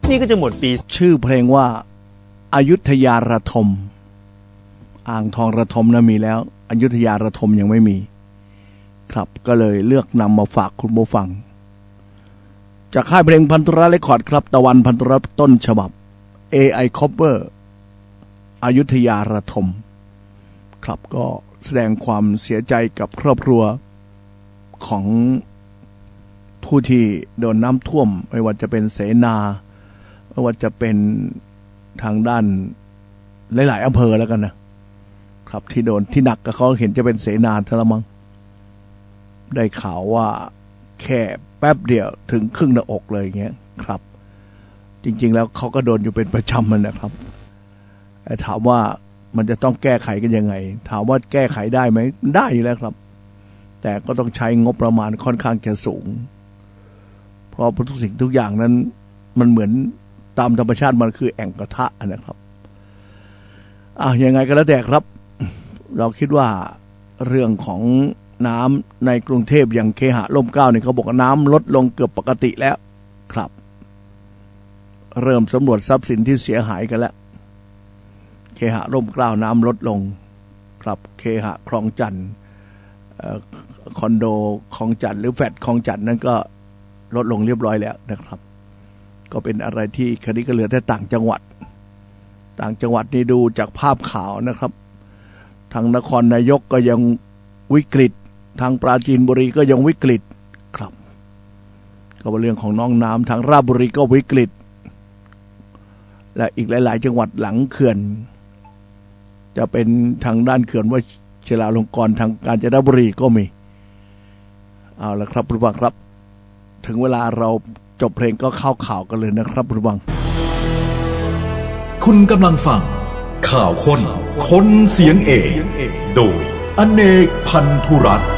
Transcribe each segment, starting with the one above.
นี่ก็จะหมดปีชื่อเพลงว่าอยุธยาระทมอ่างทองระทมนะมีแล้วอยุธยาระทมยังไม่มีครับก็เลยเลือกนำมาฝากคุณผู้ฟังจากค่ายเพลงพันธุระเรคคอร์ดครับตะวันพันธุระต้นฉบับ AI Cover อยุธยาระทมครับก็แสดงความเสียใจกับครอบครัวของผู้ที่โดนน้ำท่วมไม่ว่าจะเป็นเสนาไม่ว่าจะเป็นทางด้านหลายๆอำเภอแล้วกันนะครับที่โดนที่หนักก็เขาเห็นจะเป็นเสนาทละมั้งได้ข่าวว่าแค่แป๊บเดียวถึงครึ่งหน้าอกเลยอย่างเงี้ยครับจริงๆแล้วเขาก็โดนอยู่เป็นประจำมันนะครับแต่ถามว่ามันจะต้องแก้ไขกันยังไงถามว่าแก้ไขได้ไหมได้อยู่แล้วครับแต่ก็ต้องใช้งบประมาณค่อนข้างจะสูงเพราะทุกสิ่งทุกอย่างนั้นมันเหมือนตามธรรมชาติมันคือแอ่งกระทะนะครับยังไงก็แล้วแต่ครับเราคิดว่าเรื่องของน้ำในกรุงเทพอย่างเคหะร่มเกล้าเนี่ยเขาบอกว่าน้ำลดลงเกือบปกติแล้วครับเริ่มสำรวจทรัพย์สินที่เสียหายกันแล้วเคหะร่มเกล้าน้ำลดลงครับเคหะคลองจันทน์คอนโดคลองจันทน์หรือแฟลตคลองจันทน์นั้นก็ลดลงเรียบร้อยแล้วนะครับก็เป็นอะไรที่คดีก็เหลือแต่ต่างจังหวัดนี่ดูจากภาพข่าวนะครับทางนครนายกก็ยังวิกฤตทางปราจีนบุรีก็ยังวิกฤตครับก็เป็นเรื่องของน้องน้ำทางราชบุรีก็วิกฤตและอีกหลายๆจังหวัดหลังเขื่อนจะเป็นทางด้านเขื่อนวชิราลงกรณ์ทางกาญจนบุรีก็มีเอาละครับผู้ฟังครับถึงเวลาเราจบเพลงก็เข้าข่าวกันเลยนะครับผู้ฟังคุณกำลังฟังข่าวคนเสียงเอกโดยอเนกพันธุรัตน์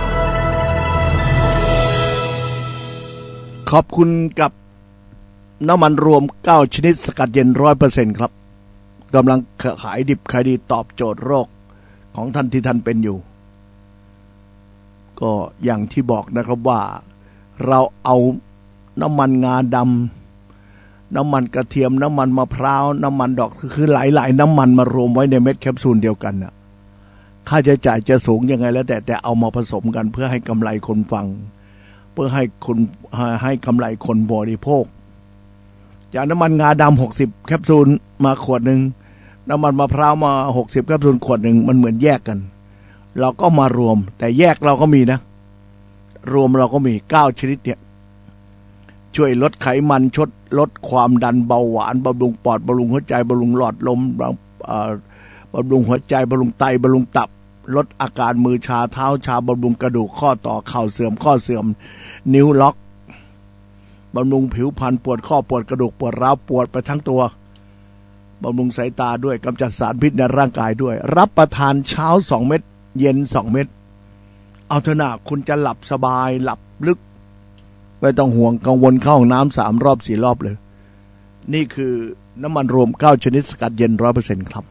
ขอบคุณกับน้ำมันรวม9ชนิดสกัดเย็น 100% ครับกำลังขายดิบขายดีตอบโจทย์โรคของท่านที่ท่านเป็นอยู่ก็อย่างที่บอกนะครับว่าเราเอาน้ำมันงาดำน้ำมันกระเทียมน้ำมันมะพร้าวน้ำมันดอกคือหลายๆน้ำมันมารวมไว้ในเม็ดแคปซูลเดียวกันน่ะค่าใช้จ่ายจะสูงยังไงแล้วแต่เอามาผสมกันเพื่อให้กำไรคนฟังเพื่อให้กำไรคนบริโภคจากน้ำมันงาดำ60แคปซูลมาขวดนึงน้ำมันมะพร้าวมา60แคปซูลขวดนึงมันเหมือนแยกกันเราก็มารวมแต่แยกเราก็มีนะรวมเราก็มี9ชนิดเนี่ยช่วยลดไขมันลดความดันเบาหวานบำรุงปอดบำรุงหัวใจบำรุงหลอดลมบำรุงหัวใจบำรุงไตบำรุงตับลดอาการมือชาเท้าชาบำรุงกระดูกข้อต่อเข่าเสื่อมข้อเสื่อมนิ้วล็อกบำรุงผิวพรรณปวดข้อปวดกระดูกปวดร้าวปวดไปทั้งตัวบำรุงสายตาด้วยกำจัดสารพิษในร่างกายด้วยรับประทานเช้า2เม็ดเย็น2เม็ดเอาเถอะนะคุณจะหลับสบายหลับลึกไม่ต้องห่วงกังวลเข้าห้องน้ำ3รอบ4รอบเลยนี่คือน้ำมันรวม9ชนิดสกัดเย็น 100% ครับ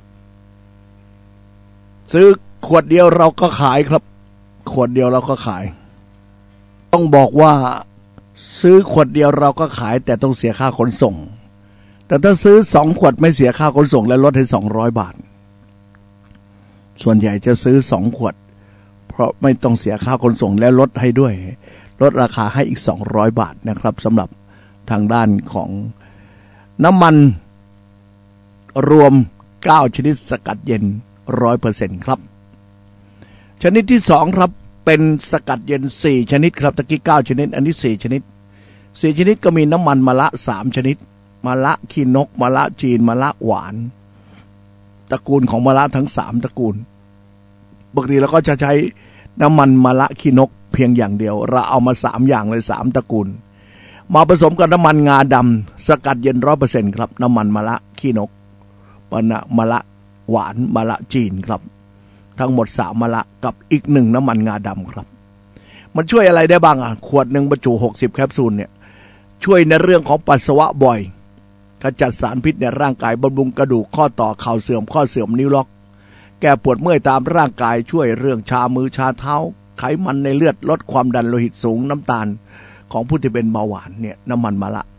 ซื้อขวดเดียวเราก็ขายครับขวดเดียวเราก็ขายต้องบอกว่าซื้อขวดเดียวเราก็ขายแต่ต้องเสียค่าขนส่งแต่ถ้าซื้อ2ขวดไม่เสียค่าขนส่งและลดให้200 บาทส่วนใหญ่จะซื้อ2ขวดเพราะไม่ต้องเสียค่าขนส่งและลดให้ด้วยลดราคาให้อีก200 บาทนะครับสำหรับทางด้านของน้ำมันรวม9ชนิดสกัดเย็น 100% ครับชนิดที่2ครับเป็นสกัดเย็น4ชนิดครับตะกี้9ชนิดอันนี้4ชนิด4ชนิดก็มีน้ำมันมะละ3ชนิดมะละขี้นกมะละจีนมะละหวานตระกูลของมะละทั้ง3ตระกูลปกติเราก็จะใช้น้ำมันมะละขี้นกเพียงอย่างเดียวเราเอามา3อย่างเลย3ตระกูลมาผสมกับน้ำมันงาดำสกัดเย็น 100% ครับน้ำมันมะละขี้นกมะละหวานมะละจีนครับทั้งหมด3มะละกับอีก1น้ำมันงาดำครับมันช่วยอะไรได้บ้างขวดนึงบรรจุ60แคปซูลเนี่ยช่วยในเรื่องของปัสสาวะบ่อยขจัดสารพิษในร่างกายบำรุงกระดูกข้อต่อเข่าเสื่อมข้อเสื่อมนิ้วล็อกแก้ปวดเมื่อยตามร่างกายช่วยเรื่องชามือชาเท้าไขมันในเลือดลดความดันโลหิตสูงน้ำตาลของผู้ที่เป็นเบาหวานเนี่ยน้ำมันมะละ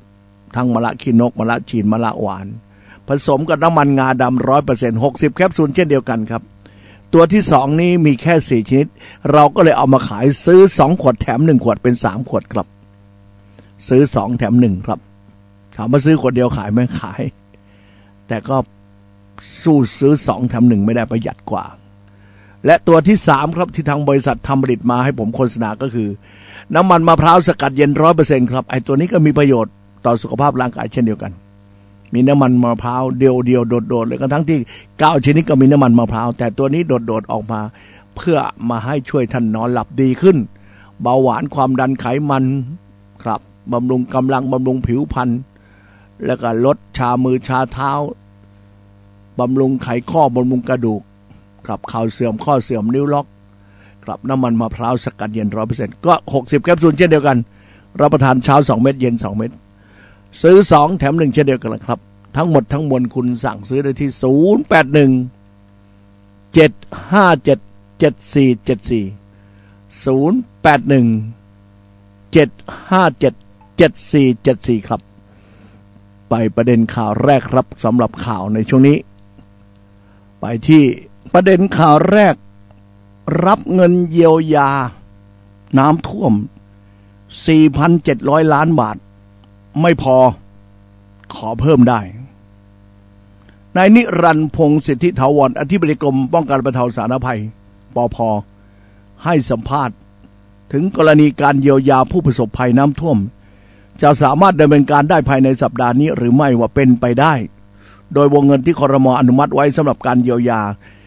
ทั้งมะละขี้นกมะละจีนมะละหวานผสมกับน้ำมันงาดำ100% 60 แคปซูลเช่นเดียวกันครับตัวที่2นี้มีแค่4ชนิดเราก็เลยเอามาขายซื้อ2ขวดแถม1ขวดเป็น3ขวดครับซื้อ2แถม1ครับถามว่าซื้อขวดเดียวขายไหมขายแต่ก็สู้ซื้อ2แถม1ไม่ได้ประหยัดกว่าและตัวที่3ครับที่ทางบริษัททำผลิตมาให้ผมโฆษณาก็คือน้ำมันมะพร้าวสกัดเย็น 100% ครับไอ้ตัวนี้ก็มีประโยชน์ต่อสุขภาพร่างกายเช่นเดียวกันมีน้ำมันมะพร้าวเดียวโดดๆเลยกันทั้งที่9ชนิดก็มีน้ำมันมะพร้าวแต่ตัวนี้โดดออกมาเพื่อมาให้ช่วยท่านนอนหลับดีขึ้นเบาหวานความดันไขมันครับบำรุงกำลังบำรุงผิวพรรณแล้วก็ลดชามือชาเท้าบำรุงไขข้อบำรุงกระดูกครับเข่าเสื่อมข้อเสื่อมนิ้วล็อกครับน้ำมันมะพร้าวสกัดเย็น 100% ก็60แคปซูลเช่นเดียวกันรับประทานเช้า2เม็ดเย็น2เม็ดซื้อ2แถม1เช่นเดียวกันครับทั้งหมดทั้งมวลคุณสั่งซื้อได้ที่081-757-7474 ครับไปประเด็นข่าวแรกครับสำหรับข่าวในช่วงนี้ไปที่ประเด็นข่าวแรกรับเงินเยียวยาน้ำท่วม 4,700 ล้านบาทไม่พอขอเพิ่มได้นายนิรันดร์พงษ์สิทธิถาวรอธิบดีกรมป้องกันบรรเทาสาธารณภัยปภ.ให้สัมภาษณ์ถึงกรณีการเยียวยาผู้ประสบภัยน้ำท่วมจะสามารถดำเนินการได้ภายในสัปดาห์นี้หรือไม่ว่าเป็นไปได้โดยวงเงินที่ครม.อนุมัติไว้สำหรับการเยียวยา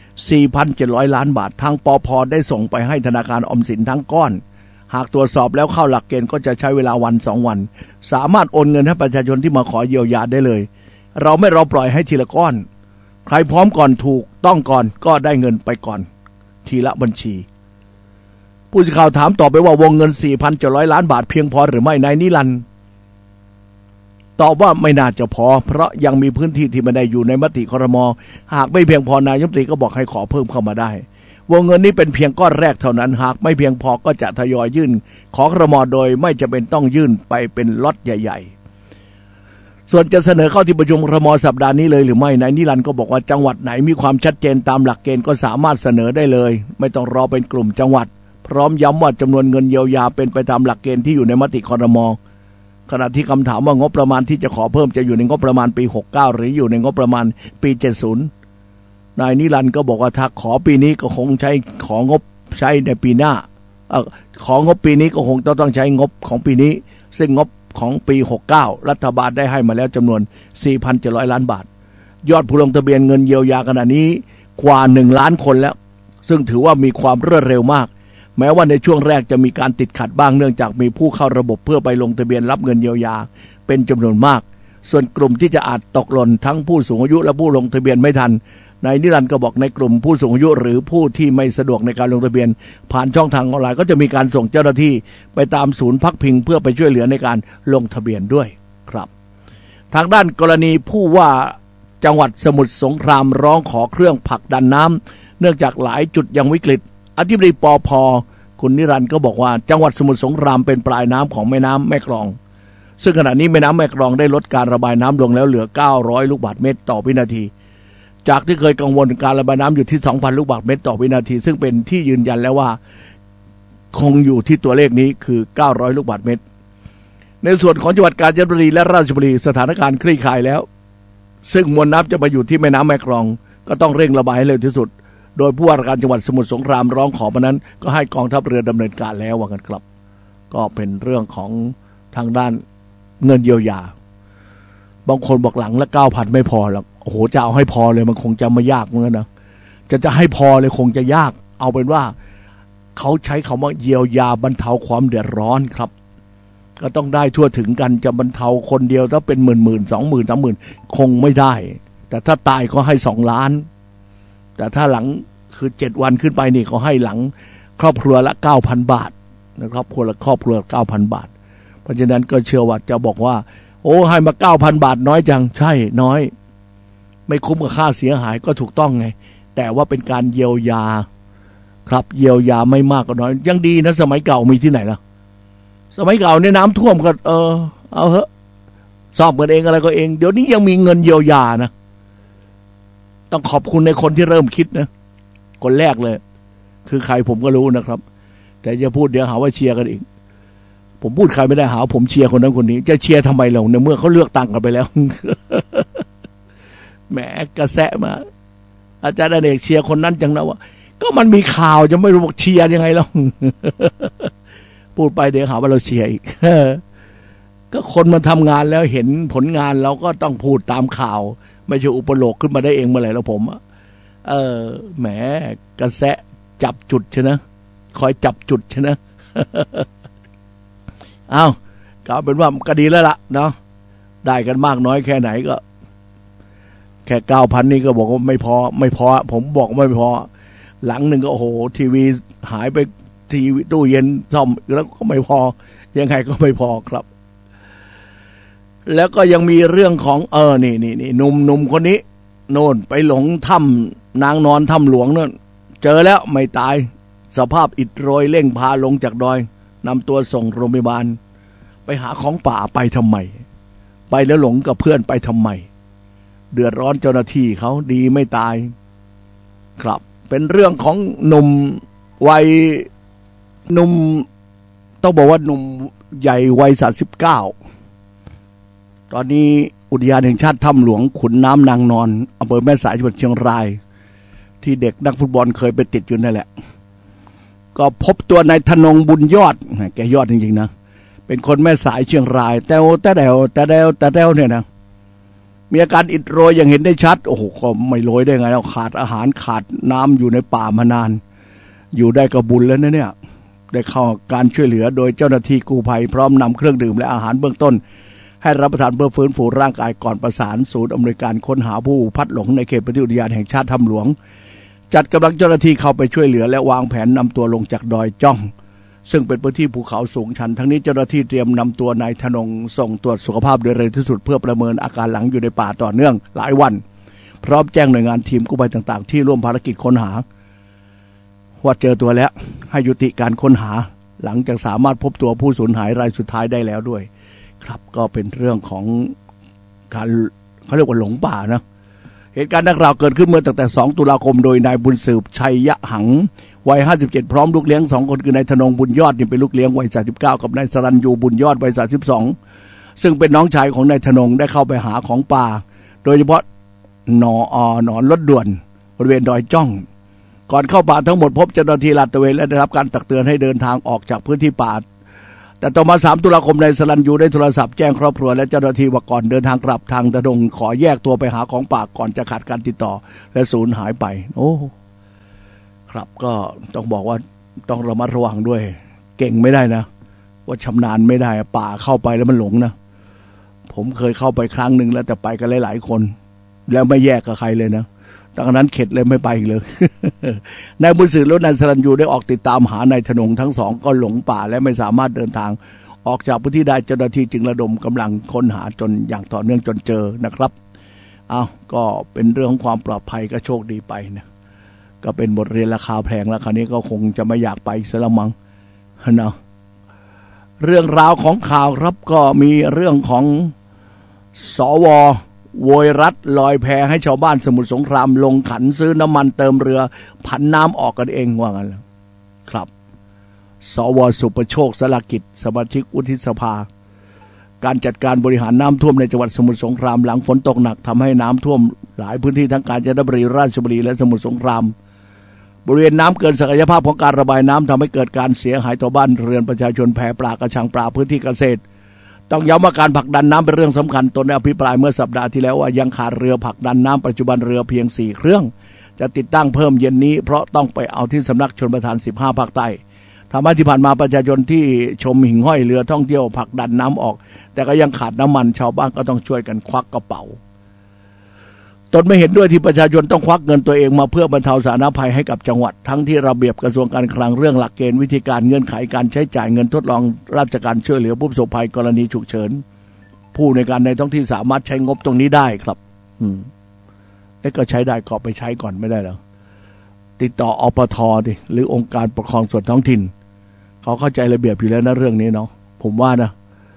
4,700 ล้านบาททางปภ.ได้ส่งไปให้ธนาคารออมสินทั้งก้อนหากตรวจสอบแล้วเข้าหลักเกณฑ์ก็จะใช้เวลาวัน2วันสามารถโอนเงินให้ประชาชนที่มาขอเยียวยาได้เลยเราไม่รอปล่อยให้ทีละก้อนใครพร้อมก่อนถูกต้องก่อนก็ได้เงินไปก่อนทีละบัญชีผู้สื่อข่าวถามต่อไปว่าวงเงิน 4,700 ล้านบาทเพียงพอหรือไม่นายนิรันดร์ตอบว่าไม่น่าจะพอเพราะยังมีพื้นที่ที่ไม่ได้อยู่ในมติครม.หากไม่เพียงพอนายกรัฐมนตรีก็บอกให้ขอเพิ่มเข้ามาได้วงเงินนี้เป็นเพียงก้อนแรกเท่านั้นหากไม่เพียงพอก็จะทยอยยื่นขอครม.โดยไม่จำเป็นต้องยื่นไปเป็นล็อตใหญ่ๆส่วนจะเสนอเข้าที่ประชุมครม.สัปดาห์นี้เลยหรือไม่นายนิรันดร์ก็บอกว่าจังหวัดไหนมีความชัดเจนตามหลักเกณฑ์ก็สามารถเสนอได้เลยไม่ต้องรอเป็นกลุ่มจังหวัดพร้อมย้ำว่าจำนวนเงินเยียวยาเป็นไปตามหลักเกณฑ์ที่อยู่ในมติครม.ขณะที่คำถามว่างบประมาณที่จะขอเพิ่มจะอยู่ในงบประมาณปี69หรืออยู่ในงบประมาณปี70นายนิรันดร์ก็บอกว่าถ้าขอปีนี้ก็คงใช้ของบใช้ในปีหน้าของบปีนี้ก็คงต้องใช้งบของปีนี้ซึ่งงบของปี69รัฐบาลได้ให้มาแล้วจำนวน 4,700 ล้านบาทยอดผู้ลงทะเบียนเงินเยียวยาขณะนี้กว่า1ล้านคนแล้วซึ่งถือว่ามีความรวดเร็วมากแม้ว่าในช่วงแรกจะมีการติดขัดบ้างเนื่องจากมีผู้เข้าระบบเพื่อไปลงทะเบียนรับเงินเยียวยาเป็นจำนวนมากส่วนกลุ่มที่จะอาจตกหล่นทั้งผู้สูงอายุและผู้ลงทะเบียนไม่ทันนายนิรันดร์ก็บอกในกลุ่มผู้สูงอายุหรือผู้ที่ไม่สะดวกในการลงทะเบียนผ่านช่องทางออนไลน์ก็จะมีการส่งเจ้าหน้าที่ไปตามศูนย์พักพิงเพื่อไปช่วยเหลือในการลงทะเบียนด้วยครับทางด้านกรณีผู้ว่าจังหวัดสมุทรสงครามร้องขอเครื่องผลักดันน้ำเนื่องจากหลายจุดยังวิกฤตอธิบดีปภ.คุณนิรันดร์ก็บอกว่าจังหวัดสมุทรสงครามเป็นปลายน้ำของแม่น้ำแม่กลองซึ่งขณะนี้แม่น้ำแม่กลองได้ลดการระบายน้ำลงแล้วเหลือ900ลูกบาศก์เมตรต่อวินาทีจากที่เคยกังวลการระบายน้ำอยู่ที่ 2,000 ลูกบาศก์เมตรต่อวินาทีซึ่งเป็นที่ยืนยันแล้วว่าคงอยู่ที่ตัวเลขนี้คือ900ลูกบาศก์เมตรในส่วนของจังหวัดกาญจนบุรีและราชบุรีสถานการณ์คลี่คลายแล้วซึ่งมวลน้ำจะมาอยู่ที่แม่น้ำแม่กลองก็ต้องเร่งระบายให้เร็วที่สุดโดยผู้ว่าราชการจังหวัดสมุทรสงครามร้องขอมานั้นก็ให้กองทัพเรือดำเนินการแล้วว่ากันครับก็เป็นเรื่องของทางด้านเงินเยียวยาบางคนบอกหลังละ 9,000 ไม่พอหรอกโอ้โหจะเอาให้พอเลยมันคงจะไม่ยากเหมือนกันนะจะให้พอเลยคงจะยากเอาเป็นว่าเขาใช้คำว่าเยียวยาบรรเทาความเดือดร้อนครับก็ต้องได้ทั่วถึงกันจะบรรเทาคนเดียวถ้าเป็นหมื่น 20,000 30,000คงไม่ได้แต่ถ้าตายก็ให้2 ล้านแต่ถ้าหลังคือ7วันขึ้นไปนี่เขาให้หลังครอบครัวละ 9,000 บาทนะครับครอบครัว 9,000 บาทเพราะฉะนั้นก็เชื่อว่าจะบอกว่าโอ้ให้มา 9,000 บาทน้อยจังใช่น้อยไม่คุ้มกับค่าเสียหายก็ถูกต้องไงแต่ว่าเป็นการเยียวยาครับเยียวยาไม่มากก็น้อยยังดีนะสมัยเก่ามีที่ไหนล่ะสมัยเก่าเนี่ยน้ำท่วมก็เอาเหอะซ่อมกันเองอะไรก็เองเดี๋ยวนี้ยังมีเงินเยียวยานะต้องขอบคุณในคนที่เริ่มคิดนะคนแรกเลยคือใครผมก็รู้นะครับแต่จะพูดเดี๋ยวหาว่าเชียร์กันอีกผมพูดใครไม่ได้หาผมเชียร์คนนั้นคนนี้จะเชียร์ทำไมเราในเมื่อเขาเลือกตั้งกันไปแล้ว แหมกระแสมาอาจารย์อเนกเชียร์คนนั้นจังนะว่าก็มันมีข่าวจะไม่รู้บอกเชียร์ยังไงแล้ว พูดไปเดี๋ยวหาว่าเราเชียร์อีก ก็คนมาทำงานแล้วเห็นผลงานเราก็ต้องพูดตามข่าวไม่ใช่อุปโลกขึ้นมาได้เองเมื่อไหร่แล้วผมแหมกระแสจับจุดใช่นะคอยจับจุดใช่นะ อ้าวก็เป็นว่าก็ดีแล้วล่ะเนาะได้กันมากน้อยแค่ไหนก็แค่ 9,000 นี่ก็บอกว่าไม่พอผมบอกไม่พอหลังหนึ่งก็โอ้โหทีวีหายไปทีวีตู้เย็นซ่อมแล้วก็ไม่พอยังไงก็ไม่พอครับแล้วก็ยังมีเรื่องของนี่หนุ่มคนนี้โน่นไปหลงถ้ำนางนอนถ้ำหลวงนั่นเจอแล้วไม่ตายสภาพอิดโรยเร่งพาลงจากดอยนำตัวส่งโรงพยาบาลไปหาของป่าไปทำไมไปแล้วหลงกับเพื่อนไปทำไมเดือดร้อนเจ้าหน้าที่เขาดีไม่ตายครับเป็นเรื่องของหนุ่มวัยหนุ่มต้องบอกว่าหนุ่มใหญ่วัย39ตอนนี้อุทยานแห่งชาติถ้ำหลวงขุนน้ำนางนอนอำเภอแม่สายจังหวัดเชียงรายที่เด็กนักฟุตบอลเคยไปติดอยู่นั่นแหละก็พบตัวนายธนงบุญยอดแกยอดจริงๆนะเป็นคนแม่สายเชียงรายแต่เดวเนี่ยนะมีอาการอิดโรยอย่างเห็นได้ชัดโอ้โหก็ไม่โรยได้ไงเราขาดอาหารขาดน้ำอยู่ในป่ามานานอยู่ได้ก็บุญแล้วนะเนี่ยได้เข้าการช่วยเหลือโดยเจ้าหน้าที่กู้ภัยพร้อมนำเครื่องดื่มและอาหารเบื้องต้นให้รับประทานเพื่อฟื้นฟูร่างกายก่อนประสานศูนย์อำนวยการค้นหาผู้พัดหลงในเขตพื้นที่อุทยานแห่งชาติถ้ำหลวงจัดกำลังเจ้าหน้าที่เข้าไปช่วยเหลือและวางแผนนำตัวลงจากดอยจ้องซึ่งเป็นพื้นที่ภูเขาสูงชันทั้งนี้เจ้าหน้าที่เตรียมนำตัวนายธนงส่งตรวจสุขภาพโดยเร็วที่สุดเพื่อประเมินอาการหลังอยู่ในป่าต่อเนื่องหลายวันพร้อมแจ้งหน่วยงานทีมกู้ภัยต่างๆที่ร่วมภารกิจค้นหาว่าเจอตัวแล้วให้ยุติการค้นหาหลังจากสามารถพบตัวผู้สูญหายรายสุดท้ายได้แล้วด้วยครับก็เป็นเรื่องของการเขาเรียกว่าหลงป่านะเหตุการณ์ดังกล่าวเกิดขึ้นเมื่อตั้งแต่2 ตุลาคมโดยนายบุญสืบชัยยะหังวัย57พร้อมลูกเลี้ยง2 คนคือนายธนงบุญยอดนี่เป็นลูกเลี้ยงวัย39กับนายสรัญยูบุญยอดวัย32ซึ่งเป็นน้องชายของนายธนงได้เข้าไปหาของป่าโดยเฉพาะหนอนรถด่วนบริเวณดอยจ้องก่อนเข้าป่าทั้งหมดพบเจ้าหน้าที่ลาดตระเวนและได้รับการตักเตือนให้เดินทางออกจากพื้นที่ป่าแต่ต่อมา3 ตุลาคมนายสรัญยูได้โทรศัพท์แจ้งครอบครัวและเจ้าหน้าที่ว่าก่อนเดินทางกลับทางธนงขอแยกตัวไปหาของป่าก่อนจะขาดการติดต่อและสูญหายไปโอ้ครับก็ต้องบอกว่าต้องระมัดระวังด้วยเก่งไม่ได้นะว่าชำนาญไม่ได้ป่าเข้าไปแล้วมันหลงนะผมเคยเข้าไปครั้งหนึ่งแล้วแต่ไปกันหลายๆคนแล้วไม่แยกกับใครเลยนะดังนั้นเข็ดเลยไม่ไปอีกเลย นายบุญสืบและนายสรัญยูได้ออกติดตามหานายธนงทั้งสองก็หลงป่าและไม่สามารถเดินทางออกจากพื้นที่ได้เจ้าหน้าที่จึงระดมกำลังค้นหาจนอย่างต่อเนื่องจนเจอนะครับก็เป็นเรื่องของความปลอดภัยก็โชคดีไปนะก็เป็นบทเรียนราคาแพงแล้วคราวนี้ก็คงจะไม่อยากไปซะละมั้งนะเรื่องราวของข่าวครับก็มีเรื่องของสว.โวยรัฐลอยแพให้ชาวบ้านสมุทรสงครามลงขันซื้อน้ำมันเติมเรือผันน้ำออกกันเองว่างั้นครับสว.สุประโชคสลกิจสมาชิกวุฒิสภาการจัดการบริหารน้ำท่วมในจังหวัดสมุทรสงครามหลังฝนตกหนักทำให้น้ำท่วมหลายพื้นที่ทั้งกาญจนบุรีราชบุรีและสมุทรสงครามบริเวณน้ำเกินศักยภาพของการระบายน้ำทำให้เกิดการเสียหายต่อบ้านเรือนประชาชนแพปลากระชังปลาพื้นที่เกษตรต้องย้ำว่าการผลักดันน้ำเป็นเรื่องสำคัญตนได้อภิปรายเมื่อสัปดาห์ที่แล้วว่ายังขาดเรือผลักดันน้ำปัจจุบันเรือเพียง4 เครื่องจะติดตั้งเพิ่มเย็นนี้เพราะต้องไปเอาที่สำนักชลประทาน15ภาคใต้ทำให้ที่ผ่านมาประชาชนที่ชมหิ่งห้อยเรือท่องเที่ยวผลักดันน้ำออกแต่ก็ยังขาดน้ำมันชาวบ้านก็ต้องช่วยกันควักกระเป๋าตนไม่เห็นด้วยที่ประชาชนต้องควักเงินตัวเองมาเพื่อบรรเทาสาธารณภัยให้กับจังหวัดทั้งที่ระเบียบกระทรวงการคลังเรื่องหลักเกณฑ์วิธีการเงื่อนไขการใช้จ่ายเงินทดลองราชการช่วยเหลือผู้ประสบภัยกรณีฉุกเฉินผู้ในการในท้องที่สามารถใช้งบตรงนี้ได้ครับก็ใช้ได้ก็ไปใช้ก่อนไม่ได้หรอติดต่ออปท.ดิหรือองค์การปกครองส่วนท้องถิ่นเขาเข้าใจระเบียบอยู่แล้วนะเรื่องนี้เนาะผมว่านะค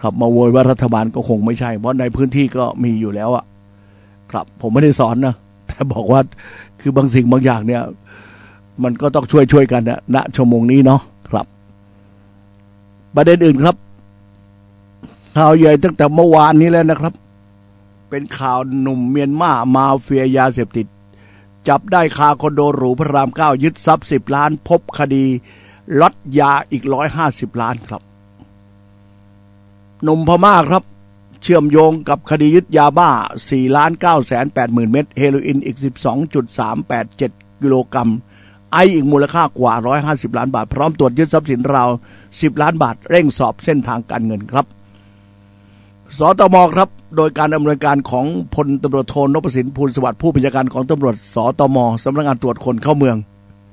ครับมาโวยว่ารัฐบาลก็คงไม่ใช่เพราะในพื้นที่ก็มีอยู่แล้วอะครับผมไม่ได้สอนนะแต่บอกว่าคือบางสิ่งบางอย่างเนี่ยมันก็ต้องช่วยกันนะณชั่วโมงนี้เนาะครับประเด็นอื่นครับข่าวใหญ่ตั้งแต่เมื่อวานนี้แล้วนะครับเป็นข่าวหนุ่มเมียนมาเฟียยาเสพติดจับได้คาคอนโดหรูพระราม9ยึดทรัพย์10 ล้านพบคดีล็อตยาอีก150 ล้านครับหนุ่มพม่าครับเชื่อมโยงกับคดียึดยาบ้า 4,980,000 เม็ดเฮโรอีนอีก 12.387 กิโลกรัมไออีกมูลค่ากว่า150 ล้านบาทพร้อมตรวจยึดทรัพย์สินราว10 ล้านบาทเร่งสอบเส้นทางการเงินครับสตมครับโดยการดำเนินการของพลตำรวจโทนพสินพูลสวัสดิ์ผู้บัญชาการของตำรวจสตมสำนักงานตรวจคนเข้าเมือง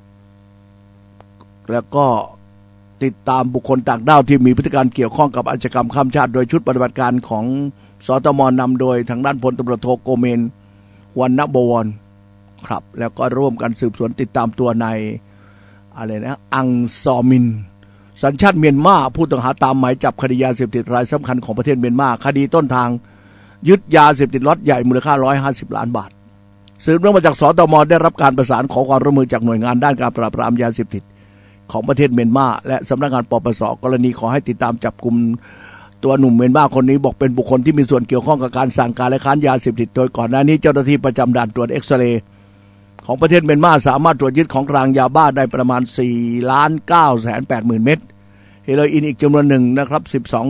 แล้วก็ติดตามบุคคลต่างด้าวที่มีพฤติการเกี่ยวข้องกับอาชญากรรมข้ามชาติโดยชุดปฏิบัติการของสตมนำโดยทางด้านพลตำรวจโทโกเมนวรรณบวรครับแล้วก็ร่วมกันสืบสวนติดตามตัวนายอะไรนะอังซอมินสัญชาติเมียนมาผู้ต้องหาตามหมายจับคดียาเสพติดรายสำคัญของประเทศเมียนมาคดีต้นทางยึดยาเสพติดล็อตใหญ่มูลค่า150 ล้านบาทสืบเนื่องมาจากสตมได้รับการประสานขอความร่วมมือจากหน่วยงานด้านการปราบปรามยาเสพติดของประเทศเมียนมาและสำนักงานปปส.กรณีขอให้ติดตามจับกุมตัวหนุ่มเมียนมาคนนี้บอกเป็นบุคคลที่มีส่วนเกี่ยวข้องกับการสั่งการและค้านยาเสพติดโดยก่อนหน้านี้เจ้าหน้าที่ประจำด่านตรวจเอ็กซเรย์ของประเทศเมียนมาสามารถตรวจยึดของกลางยาบ้าได้ประมาณ 4,980,000 เม็ดเฮโรอีนอีกจำนวนหนึ่งนะครับ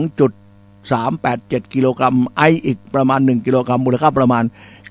12.387 กิโลกรัมไออีกประมาณ1กิโลกรัมมูลค่าประมาณ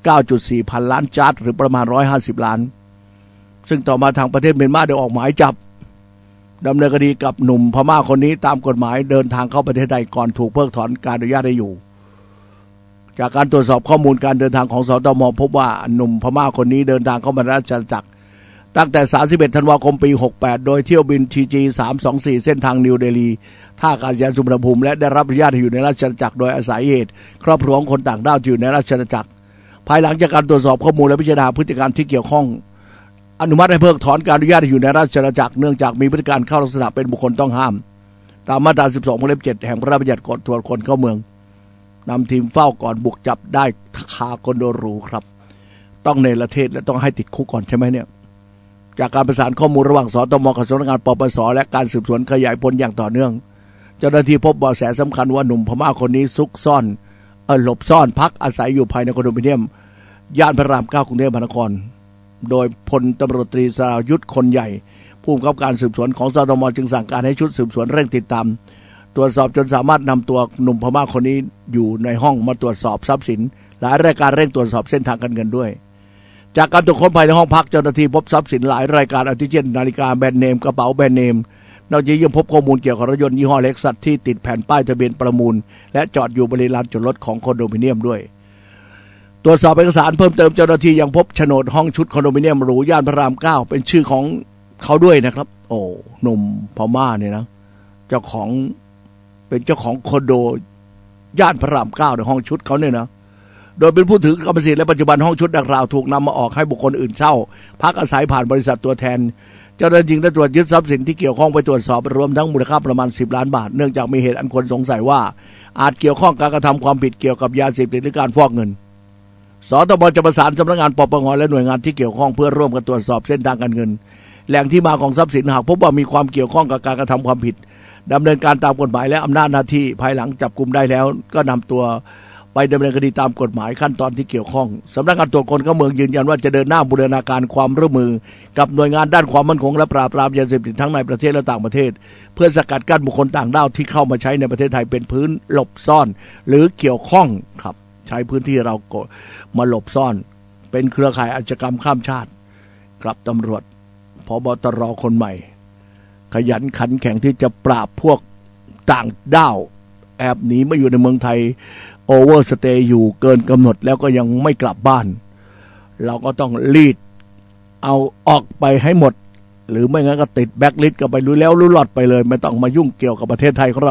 9.4 พันล้านจาร์ดหรือประมาณ150 ล้านซึ่งต่อมาทางประเทศเมียนมาได้ออกหมายจับดำเนินคดีกับหนุ่มพม่าคนนี้ตามกฎหมายเดินทางเข้าประเทศไทยก่อนถูกเพิกถอนการอนุญาตให้อยู่จากการตรวจสอบข้อมูลการเดินทางของสตมพบว่าหนุ่มพม่าคนนี้เดินทางเข้ามาราชอาณาจักรตั้งแต่31 ธันวาคมปี 68โดยเที่ยวบิน TG 324เส้นทางนิวเดลีท่าอากาศยานสุวรรณภูมิและได้รับอนุญาตให้อยู่ในราชอาณาจักรโดยอาศัยเหตุครอบครัวคนต่างด้าวที่อยู่ในราชอาณาจักรภายหลังจากการตรวจสอบข้อมูลและพิจารณาพฤติการที่เกี่ยวข้องอนุมัติให้เพิกถอนการอนุญาตอยู่ในราชอาณาจักรเนื่องจากมีพฤติการเข้าลักษณะเป็นบุคคลต้องห้ามตามมาตรา 12 วงเล็บ 7 แห่งพระราชบัญญัติกฎตรวจคนเข้าเมืองนำทีมเฝ้าก่อนบุกจับได้คาคอนโดหรูครับต้องเนรเทศและต้องให้ติดคุกก่อนใช่ไหมเนี่ยจากการประสานข้อมูลระหว่างสตมกับสำนักงานปปสและการสืบสวนขยายผลอย่างต่อเนื่องเจ้าหน้าที่พบเบาะแสสำคัญว่าหนุ่มพม่าคนนี้ซุกซ่อนหลบซ่อนพักอาศัยอยู่ภายในคอนโดมิเนียมย่านพระราม 9 กรุงเทพมหานครโดยพลตำรวจตรีสรายุทธคนใหญ่ผู้กำกับการสืบสวนของสตมจึงสั่งการให้ชุดสืบสวนเร่งติดตามตรวจสอบจนสามารถนำตัวหนุ่มพม่าคนนี้อยู่ในห้องมาตรวจสอบทรัพย์สินหลายรายการเร่งตรวจสอบเส้นทางการเงินด้วยจากการตรวจค้นภายในห้องพักเจ้าหน้าที่พบทรัพย์สินหลายรายการอาทิเช่นนาฬิกาแบรนด์เนมกระเป๋าแบรนด์เนมนอกจากนี้ยังพบข้อมูลเกี่ยวกับรถยนต์ยี่ห้อเล็กซัสที่ติดแผ่นป้ายทะเบียนประมูลและจอดอยู่บริเวณลานจอดรถของคอนโดมิเนียมด้วยตรวจสอบเอกสารเพิ่มเติมเจ้าหน้าที่ยังพบโฉนดห้องชุดคอนโดมิเนียมหรูย่านพระราม 9เป็นชื่อของเขาด้วยนะครับโอ้หนุ่มพม่าเนี่ยนะเจ้าของเป็นเจ้าของคอนโดย่านพระราม 9ในห้องชุดเขาเนี่ยนะโดยเป็นผู้ถือกรรมสิทธิ์และปัจจุบันห้องชุดดังกล่าวถูกนำมาออกให้บุคคลอื่นเช่าพักอาศัยผ่านบริษัทตัวแทนเจ้าหน้าที่ได้ตรวจยึดทรัพย์สินที่เกี่ยวข้องไปตรวจสอบรวมทั้งมูลค่าประมาณ10 ล้านบาทเนื่องจากมีเหตุอันควรสงสัยว่าอาจเกี่ยวข้องกับการกระทำความผิดเกี่ยวกับยาเสพติดหรือการฟอกเงินสตมจะประสานสำนักงานปปงและหน่วยงานที่เกี่ยวข้องเพื่อร่วมกันตรวจสอบเส้นทางการเงินแหล่งที่มาของทรัพย์สินหากพบว่ามีความเกี่ยวข้องกับการกระทำความผิดดำเนินการตามกฎหมายและอำนาจหน้าที่ภายหลังจับกุมได้แล้วก็นำตัวไปดำเนินคดีตามกฎหมายขั้นตอนที่เกี่ยวข้องสำนักงานตรวจคนเข้าเมืองยืนยันว่าจะเดินหน้าบูรณาการความร่วมมือกับหน่วยงานด้านความมั่นคงและปราบปรามยาเสพติดทั้งในประเทศและต่างประเทศเพื่อสกัดกั้นบุคคลต่างด้าวที่เข้ามาใช้ในประเทศไทยเป็นพื้นหลบซ่อนหรือเกี่ยวข้องครับใช้พื้นที่เรามาหลบซ่อนเป็นเครือข่ายอาชญากรรมข้ามชาติครับตำรวจผบตรคนใหม่ขยันขันแข็งที่จะปราบพวกต่างด้าวแอบหนีมาอยู่ในเมืองไทยโอเวอร์สเตย์อยู่เกินกำหนดแล้วก็ยังไม่กลับบ้านเราก็ต้องรีดเอาออกไปให้หมดหรือไม่งั้นก็ติดแบ็คลิสต์กันไปรู้แล้วรู้หลอดไปเลยไม่ต้องมายุ่งเกี่ยวกับประเทศไทยของเรา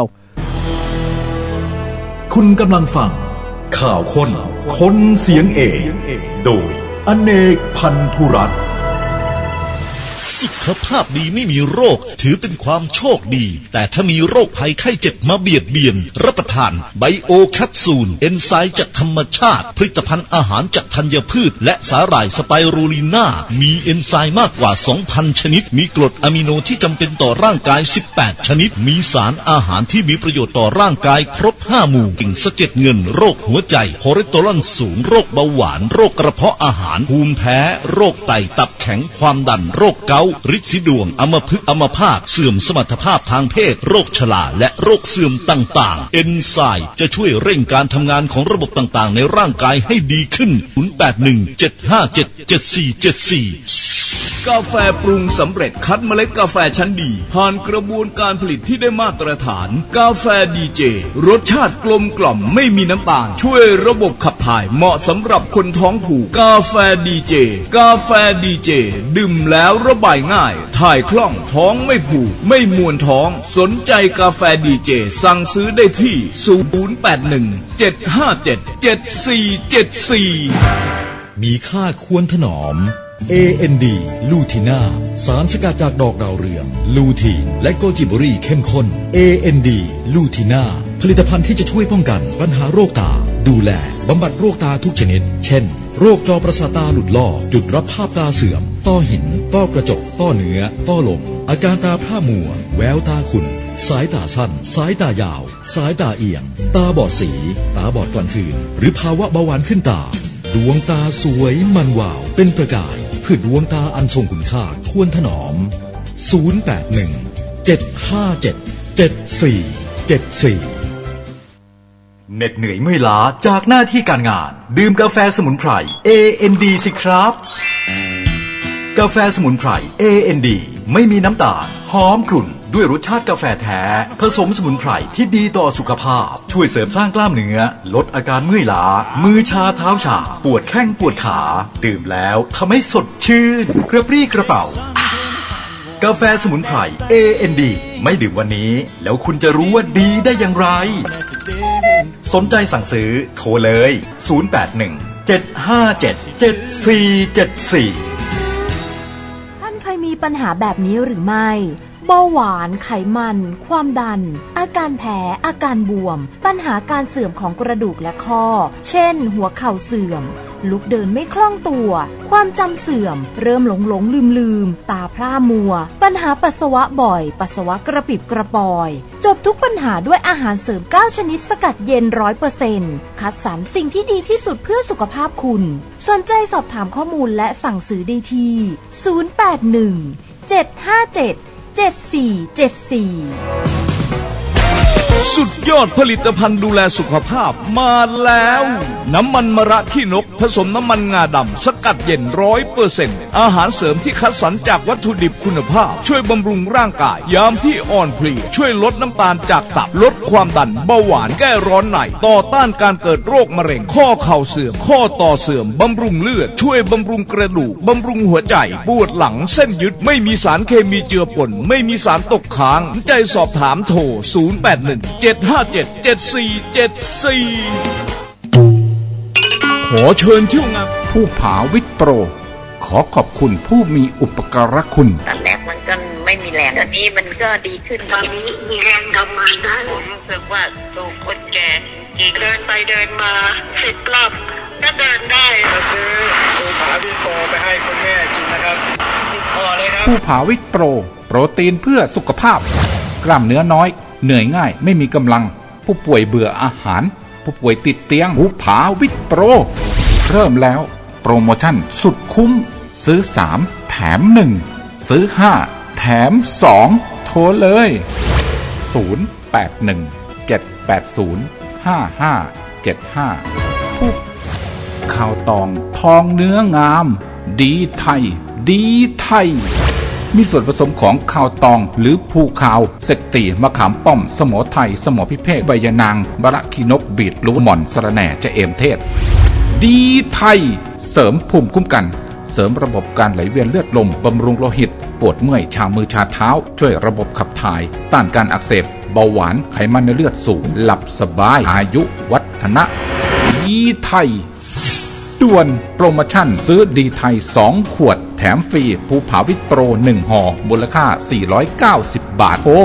คุณกำลังฟังข่าวคนเสียงเอกโดยอเนกพันธุรัตน์สุขภาพดีไม่มีโรคถือเป็นความโชคดีแต่ถ้ามีโรคภัยไข้เจ็บมาเบียดเบียนรับประทานไบโอแคปซูลเอนไซม์จากธรรมชาติผลิตภัณฑ์อาหารจากธัญพืชและสาหร่ายสไปรูลิน่ามีเอนไซม์มากกว่า 2,000 ชนิดมีกรดอะมิโนที่จำเป็นต่อร่างกาย18ชนิดมีสารอาหารที่มีประโยชน์ต่อร่างกายครบ5หมู่กิ่งสะเก็ดเงินโรคหัวใจคอเลสเตอรอลสูงโรคเบาหวานโรคกระเพาะอาหารภูมิแพ้โรคไตตับแข็งความดันโรคเกาต์ฤทธิ์สีดวงอัมพฤกษ์อัมพาตเสื่อมสมรรถภาพทางเพศโรคชราและโรคเสื่อมต่างๆเอนไซม์จะช่วยเร่งการทำงานของระบบต่างๆในร่างกายให้ดีขึ้น0817577474 กาแฟปรุงสำเร็จคัดเมล็ดกาแฟชั้นดีผ่านกระบวนการผลิตที่ได้มาตรฐานกาแฟดีเจรสชาติกลมกล่อมไม่มีน้ำตาลช่วยระบบขับถ่ายเหมาะสำหรับคนท้องผูกกาแฟดีเจกาแฟดีเจดื่มแล้วระบายง่ายถ่ายคล่องท้องไม่ผูกไม่มวนท้องสนใจกาแฟดีเจสั่งซื้อได้ที่0817577474 มีค่าควรถนอมAND ลูทีน่าสารสกัดจากดอกดาวเรืองลูทีนและโกจิบรีเข้มข้น AND ลูทีน่าผลิตภัณฑ์ที่จะช่วยป้องกันปัญหาโรคตาดูแลบำบัดโรคตาทุกชนิดเช่นโรคจอประสาทตาหลุดลอกจุดรับภาพตาเสื่อมต้อหินต้อกระจกต้อเนื้อต้อลมอาการตาพร่ามัวแววตาขุ่นสายตาสั้นสายตายาวสายตาเอียงตาบอดสีตาบอดกลางคืนหรือภาวะเบาหวานขึ้นตาดวงตาสวยมันวาวเป็นประกายเพื่อดวงตาอันทรงคุณค่าควรถนอม0817577474เหน็ดเหนื่อยเมื่อยล้าจากหน้าที่การงานดื่มกาแฟสมุนไพร AND สิครับกาแฟสมุนไพร AND ไม่มีน้ำตาลหอมกลุ่นด้วยรสชาติกาแฟแท้ผสมสมุนไพรที่ดีต่อสุขภาพช่วยเสริมสร้างกล้ามเนื้อลดอาการเมื่อยล้ามือชาเท้าชาปวดแข้งปวดขาดื่มแล้วทำให้สดชื่นกระปรี้กระเป๋ากาแฟสมุนไพร AND ไม่ดื่มวันนี้แล้วคุณจะรู้ว่าดีได้อย่างไรสนใจสั่งซื้อโทรเลย0817577474 ท่านเคยมีปัญหาแบบนี้หรือไม่เบาหวานไขมันความดันอาการแพ้อาการบวมปัญหาการเสื่อมของกระดูกและข้อเช่นหัวเข่าเสื่อมลุกเดินไม่คล่องตัวความจำเสื่อมเริ่มหลงลืมตาพร่ามัวปัญหาปัสสาวะบ่อยปัสสาวะกระปิบกระปอยจบทุกปัญหาด้วยอาหารเสริม9ชนิดสกัดเย็น 100% คัดสรรสิ่งที่ดีที่สุดเพื่อสุขภาพคุณสนใจสอบถามข้อมูลและสั่งซื้อได้ที่0817577474 สุดยอดผลิตภัณฑ์ดูแลสุขภาพมาแล้วน้ำมันมะระขี้นกผสมน้ำมันงาดำสกัดเย็น 100% อาหารเสริมที่คัดสรรจากวัตถุดิบคุณภาพช่วยบำรุงร่างกายยามที่อ่อนเพลียช่วยลดน้ำตาลจากตับลดความดันเบาหวานแก้ร้อนในต่อต้านการเกิดโรคมะเร็งข้อเข่าเสื่อมข้อต่อเสื่อมบำรุงเลือดช่วยบำรุงกระดูกบำรุงหัวใจปวดหลังเส้นยึดไม่มีสารเคมีเจือปนไม่มีสารตกค้างใจสอบถามโทร0817577474ขอเชิญเที่ยวงานผู้ผาวิทย์โปรขอขอบคุณผู้มีอุปการะคุณตอนแรกมันก็ไม่มีแรงตอนนี้มันก็ดีขึ้นตอนนี้มีแรงทำงานได้ผมรู้สึกว่าตัวคนแก่เดินไปเดินมา10 รอบก็เดินได้มาซื้อผู้ผาวิทย์โปรไปให้คุณแม่กินนะครับ10 ห่อเลยครับผู้ผาวิทย์โปรโปรตีนเพื่อสุขภาพกล้ามเนื้อน้อยเหนื่อยง่ายไม่มีกำลังผู้ป่วยเบื่ออาหารผู้ป่วยติดเตียงผู้ผาวิทย์โปรเริ่มแล้วโปรโมชั่นสุดคุ้มซื้อ3แถม1ซื้อ5แถม2โทรเลย0817805575ผู้ข้าวตองทองเนื้องามดีไทยดีไทยมีส่วนผสมของข้าวตองหรือภูขาวเสกตีมะขามป้อมสมอไทยสมอพิเภกใบยะนางมะระขี้นกบีทรูทหม่อนสะระแหน่จะเอมเทศดีไทยเสริมภูมิคุ้มกันเสริมระบบการไหลเวียนเลือดลมบำรุงโลหิตปวดเมื่อยชามือชาเท้าช่วยระบบขับถ่ายต้านการอักเสบเบาหวานไขมันในเลือดสูงหลับสบายอายุวัฒนะดีไทยด่วนโปรโมชั่นซื้อดีไทย2ขวดแถมฟรีภูผาวิตโปร1ห่อมูลค่า490 บาทโทร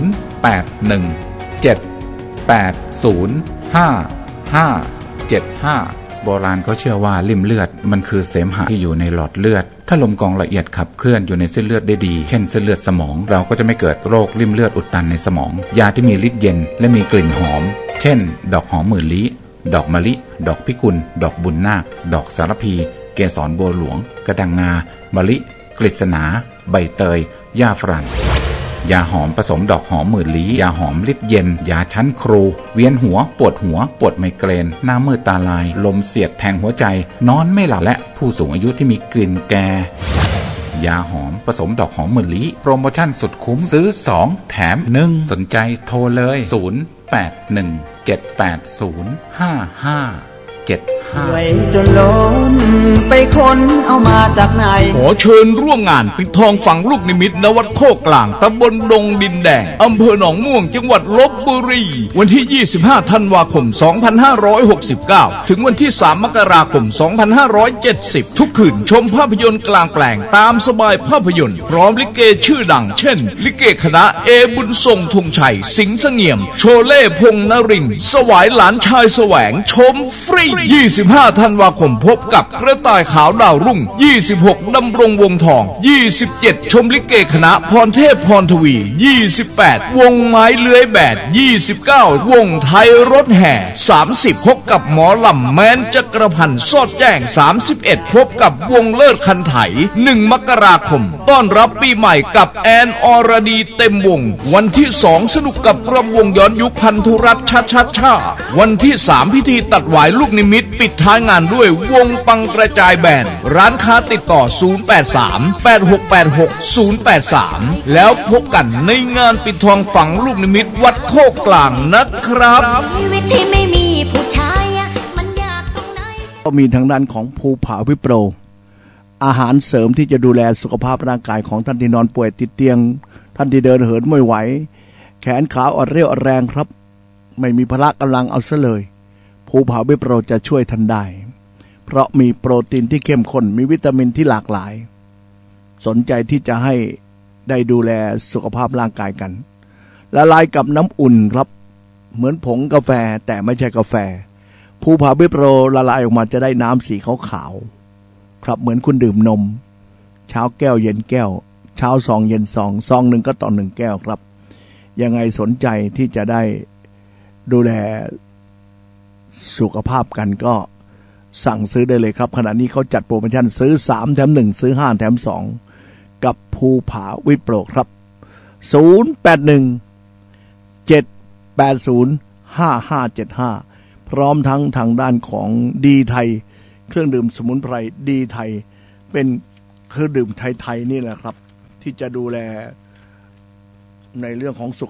0817805575โบราณเขาเชื่อว่าลิ่มเลือดมันคือเสมหะที่อยู่ในหลอดเลือดถ้าลมกรองละเอียดขับเคลื่อนอยู่ในเส้นเลือดได้ดีเช่นเส้นเลือดสมองเราก็จะไม่เกิดโรคลิ่มเลือดอุดตันในสมองยาที่มีฤทธิ์เย็นและมีกลิ่นหอมเช่นดอกหอมหมื่นลี้ดอกมะลิดอกพิกุลดอกบุญนาคดอกสารพีเกสรบัวหลวงกระดังงามะลิกฤษณาใบเตยหญ้าฝรั่งยาหอมผสมดอกหอมหมื่นลี้ยาหอมฤทธิ์เย็นยาชั้นครูเวียนหัวปวดไมเกรนหน้ามืดตาลายลมเสียดแทงหัวใจนอนไม่หลับและผู้สูงอายุที่มีกลิ่นแก่ยาหอมผสมดอกหอมหมื่นลี้โปรโมชั่นสุดคุ้มซื้อ2แถม1สนใจโทรเลย0817805575ไว้จนล้นไปค้นเอามาจากไหนขอเชิญร่วมงานปิดทองฝังลูกนิมิตณวัดโคกลางตำบลดงดินแดงอำเภอหนองม่วงจังหวัดลพบุรีวันที่25ธันวาคม2569ถึงวันที่3มกราคม2570ทุกคืนชมภาพยนตร์กลางแปลงตามสบายภาพยนตร์พร้อมลิเกชื่อดังเช่นลิเกคณะเอบุญทรงธงชัยสิงห์เสงี่ยมโชเล่พงษ์นรินทร์สวายหลานชายแสวงชมฟรี25ธันวาคมพบกับกระต่ายขาวดาวรุ่ง26ดำรงวงทอง27ชมลิเกคณะพรเทพพรทวี28วงไม้เลื้อยแบด29วงไทยรถแห่30พบกับหมอลำแม้นจักรพันธ์สอดแจ้ง31พบกับวงเลิศคันไถ1มกราคมต้อนรับปีใหม่กับแอนอรดีเต็มวงวันที่2สนุกกับรำวงย้อนยุคพันธุรัตน์ชาวันที่3พิธีตัดหวายลูกนิมิตปิดท้ายงานด้วยวงปังกระจายแบนด์ร้านค้าติดต่อ0838686083แล้วพบกันในงานปิดทองฝังลูกนิมิตวัดโคกกลางนะครับชีวิตที่ไม่มีผู้ชายมันยากตรงไหนก็มีทางด้านของภูผาวิโปรอาหารเสริมที่จะดูแลสุขภาพร่างกายของท่านที่นอนป่วยติดเตียงท่านที่เดินเหินไม่ไหวแขนขาอ่อนเรี่ยวอ่อนแรงครับไม่มีพละกำลังเอาซะเลยภูผาวิโปรจะช่วยท่านได้เพราะมีโปรตีนที่เข้มข้นมีวิตามินที่หลากหลายสนใจที่จะให้ได้ดูแลสุขภาพร่างกายกันละลายกับน้ำอุ่นครับเหมือนผงกาแฟแต่ไม่ใช่กาแฟภูผาวิโปรละลายออกมาจะได้น้ำสีขาวๆครับเหมือนคุณดื่มนมเช้าแก้วเย็นแก้วเช้าซองเย็นซองหนึ่งก็ต่อ1แก้วครับยังไงสนใจที่จะได้ดูแลสุขภาพกันก็สั่งซื้อได้เลยครับขณะนี้เขาจัดโปรโมชั่นซื้อ3แถม1ซื้อ5แถม2กับภูผาวิโปรครับ0817805575พร้อมทั้งทางด้านของดีไทยเครื่องดื่มสมุนไพรดีไทยเป็นเครื่องดื่มไทยๆนี่แหละครับที่จะดูแลในเรื่องของสุข